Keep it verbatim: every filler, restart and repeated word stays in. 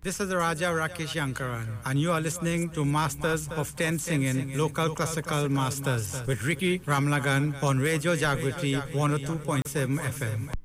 This is Raja Rakesh Yankaran, and you are listening to Masters of ten Singing, Local Classical Masters with Ricky Ramlagan on Radio Jagriti one oh two point seven F M.